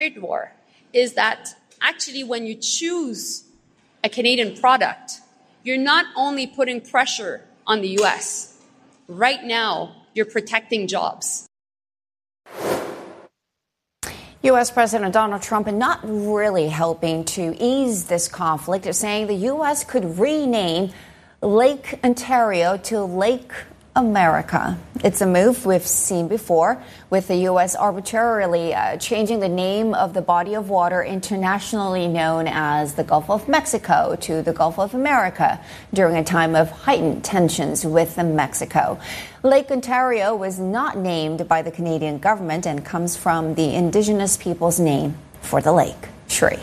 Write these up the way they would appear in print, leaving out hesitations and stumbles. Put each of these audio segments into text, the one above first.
trade war is that actually when you choose a Canadian product, you're not only putting pressure on the U.S. Right now, you're protecting jobs. U.S. President Donald Trump not really helping to ease this conflict, saying the U.S. could rename Lake Ontario to Lake America. It's a move we've seen before, with the U.S. arbitrarily changing the name of the body of water internationally known as the Gulf of Mexico to the Gulf of America during a time of heightened tensions with Mexico. Lake Ontario was not named by the Canadian government and comes from the Indigenous people's name for the lake. Shri.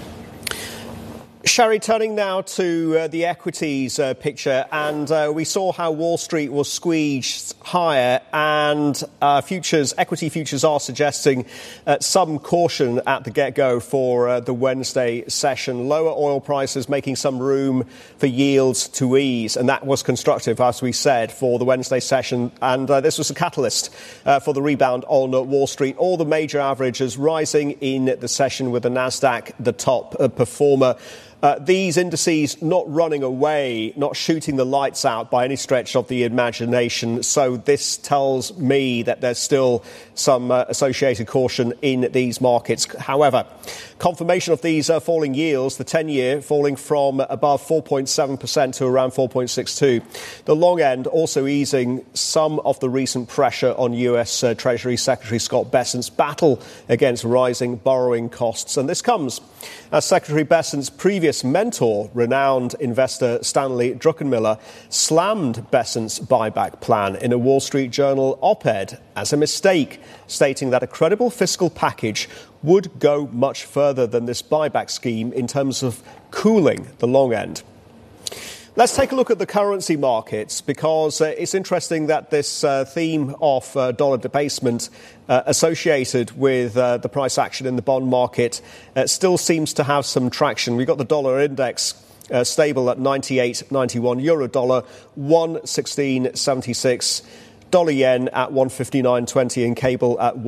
Sherry, turning now to the equities picture, and we saw how Wall Street was squeezed higher, and equity futures are suggesting some caution at the get-go for the Wednesday session. Lower oil prices making some room for yields to ease, and that was constructive, as we said, for the Wednesday session, and this was a catalyst for the rebound on Wall Street. All the major averages rising in the session, with the Nasdaq the top performer. These indices not running away, not shooting the lights out by any stretch of the imagination. So this tells me that there's still some associated caution in these markets. However, confirmation of these falling yields, the 10-year falling from above 4.7% to around 4.62%. The long end also easing some of the recent pressure on U.S. Treasury Secretary Scott Bessent's battle against rising borrowing costs. And this comes as Secretary Bessent's previous mentor, renowned investor Stanley Druckenmiller, slammed Bessent's buyback plan in a Wall Street Journal op-ed as a mistake, stating that a credible fiscal package would go much further than this buyback scheme in terms of cooling the long end. Let's take a look at the currency markets, because it's interesting that this theme of dollar debasement associated with the price action in the bond market still seems to have some traction. We've got the dollar index stable at 98.91, euro dollar 116.76, dollar yen at 159.20, and cable at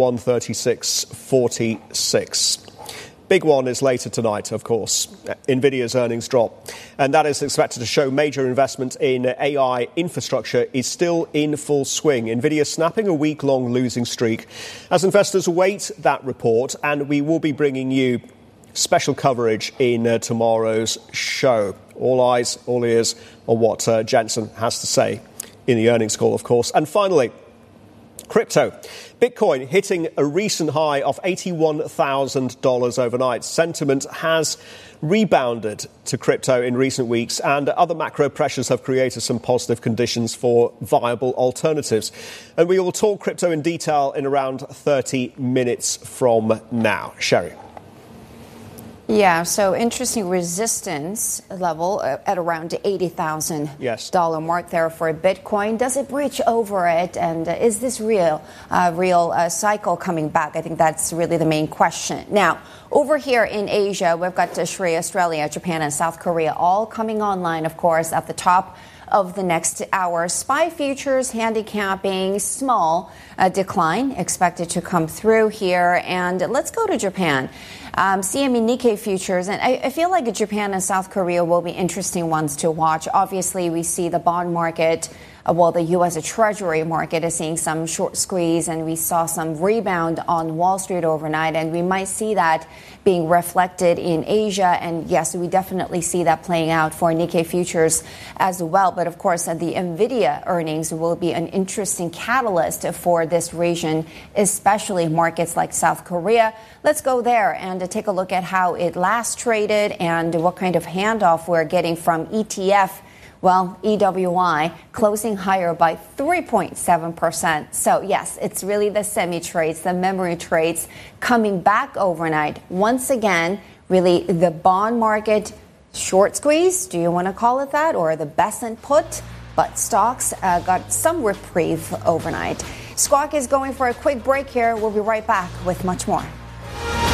136.46. Big one is later tonight, of course. NVIDIA's earnings drop, and that is expected to show major investment in AI infrastructure is still in full swing. NVIDIA snapping a week-long losing streak as investors await that report, and we will be bringing you special coverage in tomorrow's show. All eyes, all ears on what Jensen has to say in the earnings call, of course. And finally, crypto. Bitcoin hitting a recent high of $81,000 overnight. Sentiment has rebounded to crypto in recent weeks, and other macro pressures have created some positive conditions for viable alternatives. And we will talk crypto in detail in around 30 minutes from now. Sherry. Yeah, so interesting resistance level at around $80,000 mark there for Bitcoin. Does it breach over it? And is this real cycle coming back? I think that's really the main question. Now, over here in Asia, we've got Shri, Australia, Japan, and South Korea all coming online, of course, at the top of the next hour. SPY futures handicapping small decline expected to come through here. And let's go to Japan. CME Nikkei futures, and I feel like Japan and South Korea will be interesting ones to watch. Obviously, we see the bond market, the U.S. Treasury market is seeing some short squeeze, and we saw some rebound on Wall Street overnight, and we might see that being reflected in Asia. And yes, we definitely see that playing out for Nikkei futures as well. But of course, the NVIDIA earnings will be an interesting catalyst for this region, especially markets like South Korea. Let's go there and take a look at how it last traded and what kind of handoff we're getting from ETF. Well, EWI closing higher by 3.7%. So, yes, it's really the semi-trades, the memory trades coming back overnight. Once again, really the bond market short squeeze, do you want to call it that, or the Bessent put? But stocks got some reprieve overnight. Squawk is going for a quick break here. We'll be right back with much more.